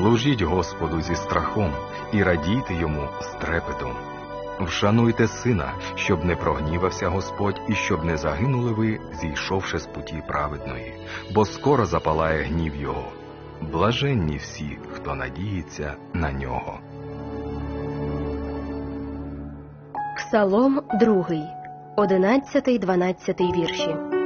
Служіть Господу зі страхом і радійте йому з трепетом. Вшануйте сина, щоб не прогнівався Господь і щоб не загинули ви, зійшовши з путі праведної, бо скоро запалає гнів його. Блаженні всі, хто надіється на нього. Псалом 2, 11-12 вірші.